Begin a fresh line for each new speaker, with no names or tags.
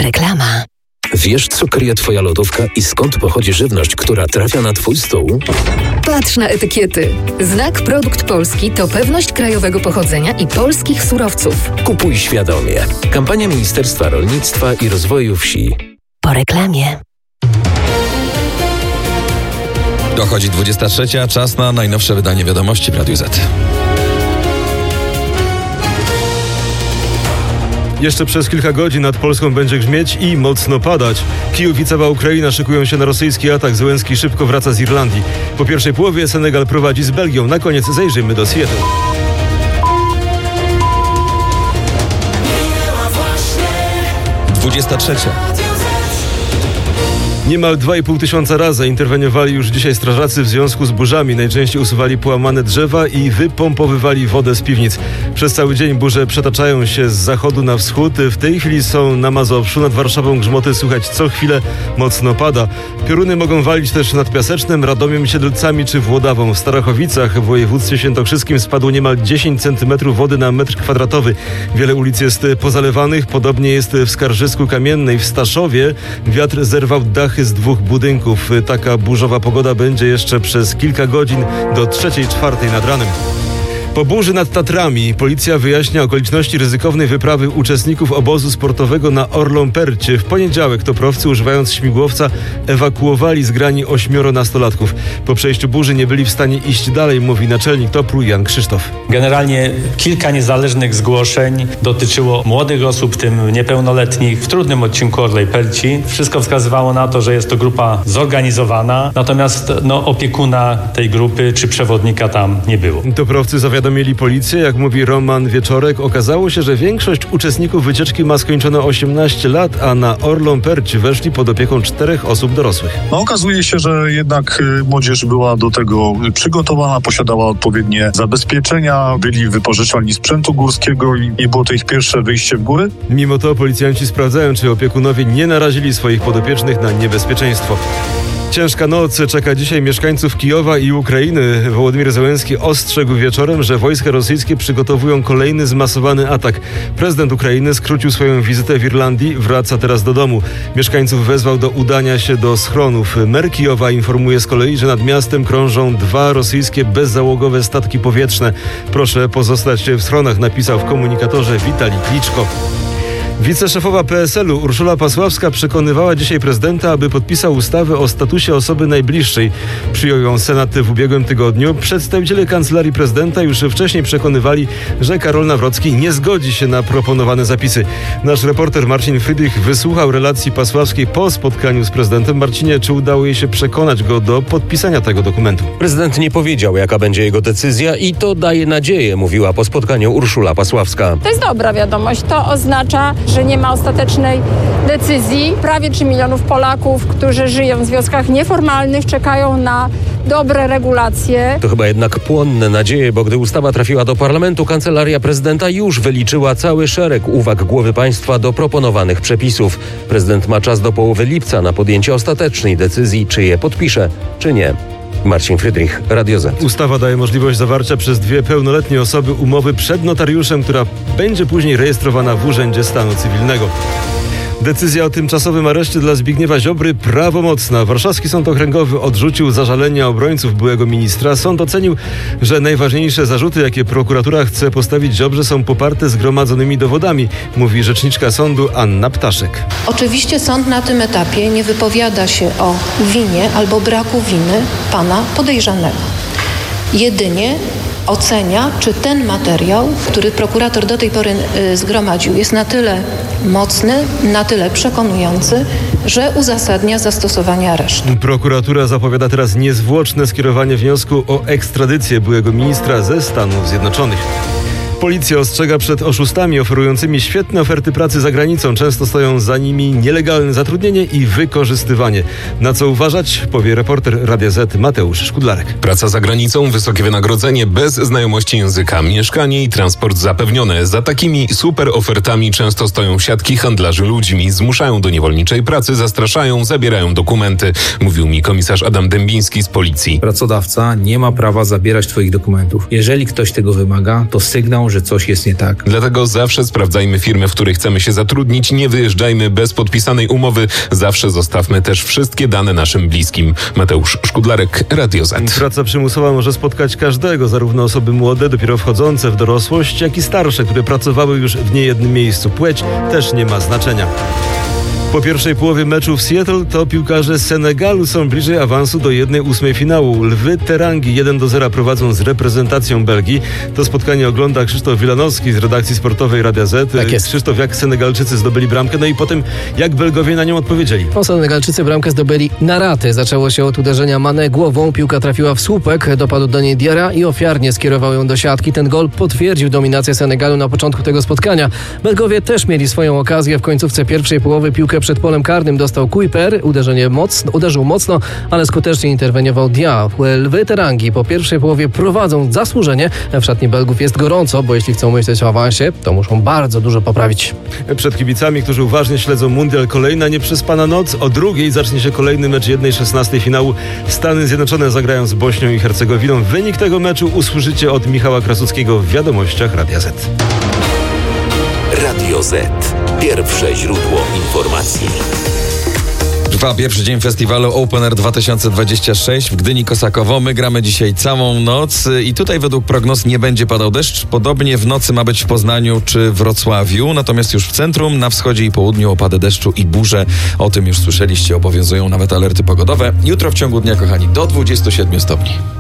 Reklama.
Wiesz, co kryje Twoja lodówka i skąd pochodzi żywność, która trafia na Twój stół?
Patrz na etykiety. Znak Produkt Polski to pewność krajowego pochodzenia i polskich surowców.
Kupuj świadomie. Kampania Ministerstwa Rolnictwa i Rozwoju Wsi.
Po reklamie.
Dochodzi 23, czas na najnowsze wydanie wiadomości w Radiu Z.
Jeszcze przez kilka godzin nad Polską będzie grzmieć i mocno padać. Kijów i cała Ukraina szykują się na rosyjski atak. Zełenski szybko wraca z Irlandii. Po pierwszej połowie Senegal prowadzi z Belgią. Na koniec zajrzymy do Seattle.
23.
Niemal 2,5 tysiąca razy interweniowali już dzisiaj strażacy w związku z burzami. Najczęściej usuwali połamane drzewa i wypompowywali wodę z piwnic. Przez cały dzień burze przetaczają się z zachodu na wschód. W tej chwili są na Mazowszu. Nad Warszawą grzmoty słychać co chwilę, mocno pada. Pioruny mogą walić też nad Piasecznem, Radomiem, Siedlcami czy Włodawą. W Starachowicach w województwie świętokrzyskim spadło niemal 10 cm wody na metr kwadratowy. Wiele ulic jest pozalewanych. Podobnie jest w Skarżysku Kamiennej. W Staszowie wiatr zerwał dachy z 2 budynków. Taka burzowa pogoda będzie jeszcze przez kilka godzin do 3-4 nad ranem. Po burzy nad Tatrami policja wyjaśnia okoliczności ryzykownej wyprawy uczestników obozu sportowego na Orlą Percie. W poniedziałek toprowcy, używając śmigłowca, ewakuowali z grani 8 nastolatków. Po przejściu burzy nie byli w stanie iść dalej, mówi naczelnik TOPR-u Jan Krzysztof.
Generalnie kilka niezależnych zgłoszeń dotyczyło młodych osób, w tym niepełnoletnich, w trudnym odcinku Orlej Perci. Wszystko wskazywało na to, że jest to grupa zorganizowana, natomiast opiekuna tej grupy czy przewodnika tam nie było.
Toprowcy zawiadomili policję. Jak mówi Roman Wieczorek, okazało się, że większość uczestników wycieczki ma skończone 18 lat, a na Orlą Perć weszli pod opieką 4 osób dorosłych.
Okazuje się, że jednak młodzież była do tego przygotowana, posiadała odpowiednie zabezpieczenia, byli wypożyczalni sprzętu górskiego i nie było to ich pierwsze wyjście w góry.
Mimo to policjanci sprawdzają, czy opiekunowie nie narazili swoich podopiecznych na niebezpieczeństwo. Ciężka noc czeka dzisiaj mieszkańców Kijowa i Ukrainy. Wołodymyr Zełenski ostrzegł wieczorem, że wojska rosyjskie przygotowują kolejny zmasowany atak. Prezydent Ukrainy skrócił swoją wizytę w Irlandii, wraca teraz do domu. Mieszkańców wezwał do udania się do schronów. Mer Kijowa informuje z kolei, że nad miastem krążą 2 rosyjskie bezzałogowe statki powietrzne. Proszę pozostać w schronach, napisał w komunikatorze Witalij Kliczko. Wiceszefowa PSL-u Urszula Pasławska przekonywała dzisiaj prezydenta, aby podpisał ustawę o statusie osoby najbliższej. Przyjął ją Senat w ubiegłym tygodniu. Przedstawiciele Kancelarii Prezydenta już wcześniej przekonywali, że Karol Nawrocki nie zgodzi się na proponowane zapisy. Nasz reporter Marcin Friedrich wysłuchał relacji Pasławskiej po spotkaniu z prezydentem. Marcinie, czy udało jej się przekonać go do podpisania tego dokumentu?
Prezydent nie powiedział, jaka będzie jego decyzja i to daje nadzieję, mówiła po spotkaniu Urszula Pasławska.
To jest dobra wiadomość. To oznacza, że nie ma ostatecznej decyzji. Prawie 3 milionów Polaków, którzy żyją w związkach nieformalnych, czekają na dobre regulacje.
To chyba jednak płonne nadzieje, bo gdy ustawa trafiła do parlamentu, Kancelaria Prezydenta już wyliczyła cały szereg uwag głowy państwa do proponowanych przepisów. Prezydent ma czas do połowy lipca na podjęcie ostatecznej decyzji, czy je podpisze, czy nie. Marcin Friedrich, Radio Z.
Ustawa daje możliwość zawarcia przez 2 pełnoletnie osoby umowy przed notariuszem, która będzie później rejestrowana w Urzędzie Stanu Cywilnego. Decyzja o tymczasowym areszcie dla Zbigniewa Ziobry prawomocna. Warszawski Sąd Okręgowy odrzucił zażalenia obrońców byłego ministra. Sąd ocenił, że najważniejsze zarzuty, jakie prokuratura chce postawić Ziobrze, są poparte zgromadzonymi dowodami, mówi rzeczniczka sądu Anna Ptaszek.
Oczywiście sąd na tym etapie nie wypowiada się o winie albo braku winy pana podejrzanego. Jedynie ocenia, czy ten materiał, który prokurator do tej pory zgromadził, jest na tyle mocny, na tyle przekonujący, że uzasadnia zastosowanie aresztu.
Prokuratura zapowiada teraz niezwłoczne skierowanie wniosku o ekstradycję byłego ministra ze Stanów Zjednoczonych. Policja ostrzega przed oszustami oferującymi świetne oferty pracy za granicą. Często stoją za nimi nielegalne zatrudnienie i wykorzystywanie. Na co uważać, powie reporter Radia Z Mateusz Szkudlarek.
Praca za granicą, wysokie wynagrodzenie, bez znajomości języka, mieszkanie i transport zapewnione. Za takimi super ofertami często stoją siatki handlarzy ludźmi. Zmuszają do niewolniczej pracy, zastraszają, zabierają dokumenty. Mówił mi komisarz Adam Dębiński z policji.
Pracodawca nie ma prawa zabierać twoich dokumentów. Jeżeli ktoś tego wymaga, to sygnał, czują, że coś jest nie tak.
Dlatego zawsze sprawdzajmy firmy, w których chcemy się zatrudnić, nie wyjeżdżajmy bez podpisanej umowy, zawsze zostawmy też wszystkie dane naszym bliskim. Mateusz Szkudlarek, Radio Z.
Praca przymusowa może spotkać każdego, zarówno osoby młode, dopiero wchodzące w dorosłość, jak i starsze, które pracowały już w niejednym miejscu. Płeć też nie ma znaczenia. Po pierwszej połowie meczu w Seattle to piłkarze Senegalu są bliżej awansu do 1/8 finału. Lwy Terangi 1-0 prowadzą z reprezentacją Belgii. To spotkanie ogląda Krzysztof Wilanowski z redakcji sportowej Radia Z.
Tak jest.
Krzysztof, jak Senegalczycy zdobyli bramkę, no i potem jak Belgowie na nią odpowiedzieli?
Senegalczycy bramkę zdobyli na raty. Zaczęło się od uderzenia Mané głową, piłka trafiła w słupek, dopadł do niej Diarra i ofiarnie skierował ją do siatki. Ten gol potwierdził dominację Senegalu na początku tego spotkania. Belgowie też mieli swoją okazję. W końcówce pierwszej połowy piłkę przed polem karnym dostał Kuiper. Uderzył mocno, ale skutecznie interweniował Dia. Lwy Terangi po pierwszej połowie prowadzą zasłużenie. W szatni Belgów jest gorąco, bo jeśli chcą myśleć o awansie, to muszą bardzo dużo poprawić.
Przed kibicami, którzy uważnie śledzą mundial, kolejna nieprzespana noc. O 2:00 zacznie się kolejny mecz 1/16 finału. Stany Zjednoczone zagrają z Bośnią i Hercegowiną. Wynik tego meczu usłyszycie od Michała Krasuckiego w wiadomościach Radia Z.
Radio Z. Pierwsze źródło informacji.
Trwa pierwszy dzień festiwalu Open Air 2026 w Gdyni Kosakowo. My gramy dzisiaj całą noc i tutaj według prognoz nie będzie padał deszcz. Podobnie w nocy ma być w Poznaniu czy Wrocławiu. Natomiast już w centrum, na wschodzie i południu opady deszczu i burze. O tym już słyszeliście, obowiązują nawet alerty pogodowe. Jutro w ciągu dnia, kochani, do 27 stopni.